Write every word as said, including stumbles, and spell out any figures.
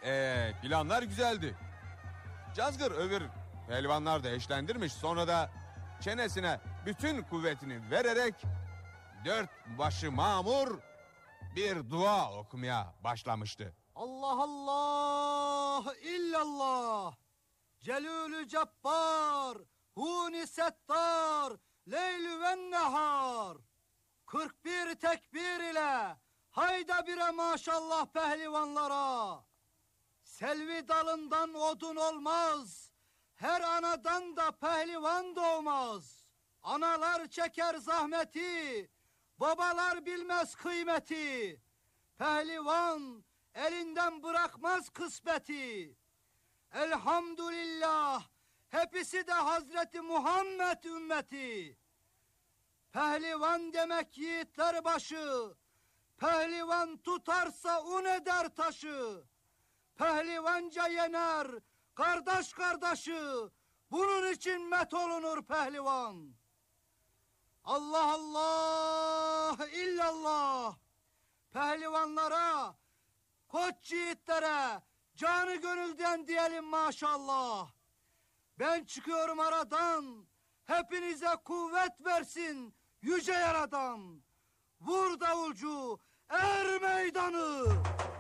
Ee, planlar güzeldi. Cazgır öbür pehlivanlar da eşlendirmiş. Sonra da çenesine bütün kuvvetini vererek dört başı mamur bir dua okumaya başlamıştı. Allah Allah illallah Celülü Cabbar Huni Settar Leylü ve Nehar kırk bir tekbir ile hayda bire maşallah pehlivanlara. Selvi dalından odun olmaz, her anadan da pehlivan doğmaz. Analar çeker zahmeti, babalar bilmez kıymeti. Pehlivan elinden bırakmaz kısmeti. Elhamdülillah, hepsi de Hazreti Muhammed ümmeti. Pehlivan demek yiğitler başı, pehlivan tutarsa un eder taşı. Pehlivanca yener, kardeş kardeşi, bunun için met olunur pehlivan. Allah Allah illallah, pehlivanlara, koç yiğitlere, canı gönülden diyelim maşallah. Ben çıkıyorum aradan, hepinize kuvvet versin yüce yaradan. Vur davulcu, er meydanı.